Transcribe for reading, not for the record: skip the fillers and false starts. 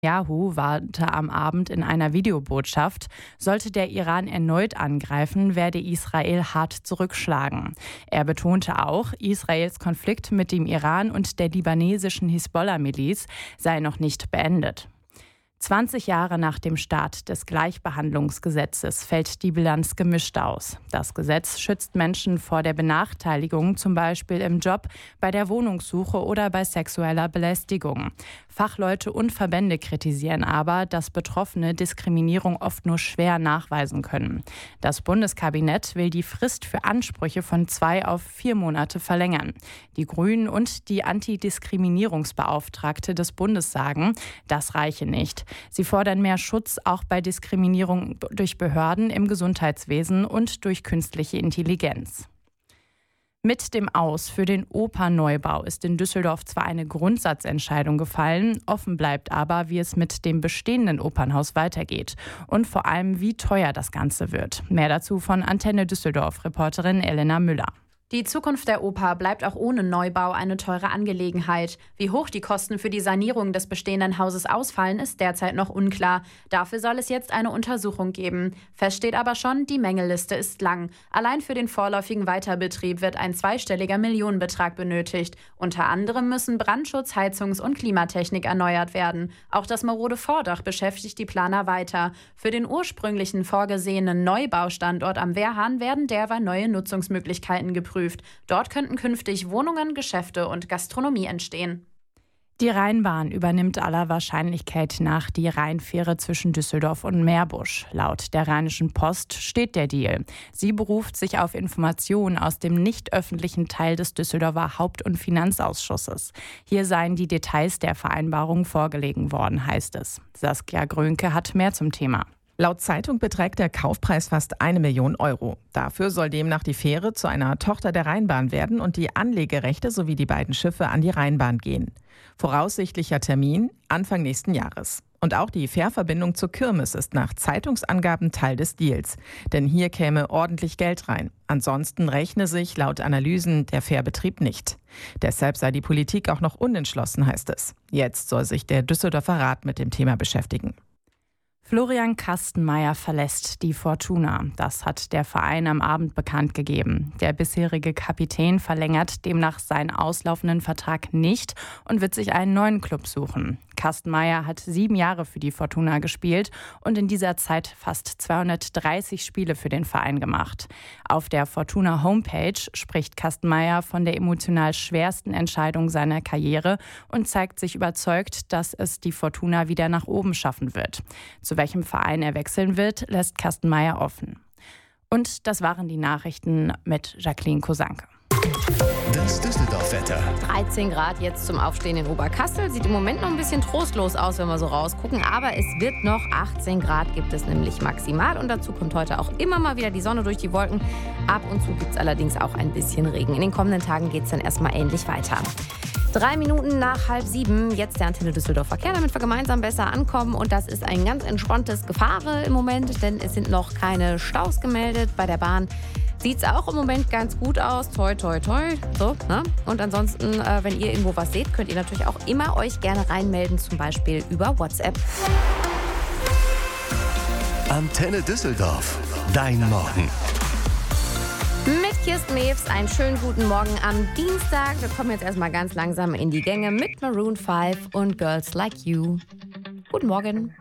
Netanyahu warnte am Abend in einer Videobotschaft, sollte der Iran erneut angreifen, werde Israel hart zurückschlagen. Er betonte auch, Israels Konflikt mit dem Iran und der libanesischen Hisbollah-Miliz sei noch nicht beendet. 20 Jahre nach dem Start des Gleichbehandlungsgesetzes fällt die Bilanz gemischt aus. Das Gesetz schützt Menschen vor der Benachteiligung, zum Beispiel im Job, bei der Wohnungssuche oder bei sexueller Belästigung. Fachleute und Verbände kritisieren aber, dass Betroffene Diskriminierung oft nur schwer nachweisen können. Das Bundeskabinett will die Frist für Ansprüche von 2 auf 4 Monate verlängern. Die Grünen und die Antidiskriminierungsbeauftragte des Bundes sagen, das reiche nicht. Sie fordern mehr Schutz auch bei Diskriminierung durch Behörden im Gesundheitswesen und durch künstliche Intelligenz. Mit dem Aus für den Opernneubau ist in Düsseldorf zwar eine Grundsatzentscheidung gefallen, offen bleibt aber, wie es mit dem bestehenden Opernhaus weitergeht und vor allem, wie teuer das Ganze wird. Mehr dazu von Antenne Düsseldorf-Reporterin Elena Müller. Die Zukunft der Oper bleibt auch ohne Neubau eine teure Angelegenheit. Wie hoch die Kosten für die Sanierung des bestehenden Hauses ausfallen, ist derzeit noch unklar. Dafür soll es jetzt eine Untersuchung geben. Fest steht aber schon, die Mängelliste ist lang. Allein für den vorläufigen Weiterbetrieb wird ein zweistelliger Millionenbetrag benötigt. Unter anderem müssen Brandschutz, Heizungs- und Klimatechnik erneuert werden. Auch das marode Vordach beschäftigt die Planer weiter. Für den ursprünglichen vorgesehenen Neubaustandort am Wehrhahn werden derweil neue Nutzungsmöglichkeiten geprüft. Dort könnten künftig Wohnungen, Geschäfte und Gastronomie entstehen. Die Rheinbahn übernimmt aller Wahrscheinlichkeit nach die Rheinfähre zwischen Düsseldorf und Meerbusch. Laut der Rheinischen Post steht der Deal. Sie beruft sich auf Informationen aus dem nicht öffentlichen Teil des Düsseldorfer Haupt- und Finanzausschusses. Hier seien die Details der Vereinbarung vorgelegt worden, heißt es. Saskia Grönke hat mehr zum Thema. Laut Zeitung beträgt der Kaufpreis fast 1 Million Euro. Dafür soll demnach die Fähre zu einer Tochter der Rheinbahn werden und die Anlegerechte sowie die beiden Schiffe an die Rheinbahn gehen. Voraussichtlicher Termin Anfang nächsten Jahres. Und auch die Fährverbindung zur Kirmes ist nach Zeitungsangaben Teil des Deals. Denn hier käme ordentlich Geld rein. Ansonsten rechne sich laut Analysen der Fährbetrieb nicht. Deshalb sei die Politik auch noch unentschlossen, heißt es. Jetzt soll sich der Düsseldorfer Rat mit dem Thema beschäftigen. Florian Kastenmeier verlässt die Fortuna. Das hat der Verein am Abend bekannt gegeben. Der bisherige Kapitän verlängert demnach seinen auslaufenden Vertrag nicht und wird sich einen neuen Club suchen. Kastenmeier hat 7 Jahre für die Fortuna gespielt und in dieser Zeit fast 230 Spiele für den Verein gemacht. Auf der Fortuna Homepage spricht Kastenmeier von der emotional schwersten Entscheidung seiner Karriere und zeigt sich überzeugt, dass es die Fortuna wieder nach oben schaffen wird. Zu welchem Verein er wechseln wird, lässt Kastenmeier offen. Und das waren die Nachrichten mit Jacqueline Kosanke. Das Düsseldorf-Wetter. 13 Grad jetzt zum Aufstehen in Oberkassel. Sieht im Moment noch ein bisschen trostlos aus, wenn wir so rausgucken. Aber es wird noch 18 Grad, gibt es nämlich maximal. Und dazu kommt heute auch immer mal wieder die Sonne durch die Wolken. Ab und zu gibt es allerdings auch ein bisschen Regen. In den kommenden Tagen geht es dann erstmal ähnlich weiter. 3 Minuten nach 6:30, jetzt der Antenne Düsseldorf Verkehr, damit wir gemeinsam besser ankommen. Und das ist ein ganz entspanntes Gefahre im Moment, denn es sind noch keine Staus gemeldet. Bei der Bahn sieht es auch im Moment ganz gut aus. Toi, toi, toi. So, ne? Und ansonsten, wenn ihr irgendwo was seht, könnt ihr natürlich auch immer euch gerne reinmelden, zum Beispiel über WhatsApp. Antenne Düsseldorf, dein Morgen. Mit Kirsten Mewes einen schönen guten Morgen am Dienstag. Wir kommen jetzt erstmal ganz langsam in die Gänge mit Maroon 5 und Girls Like You. Guten Morgen.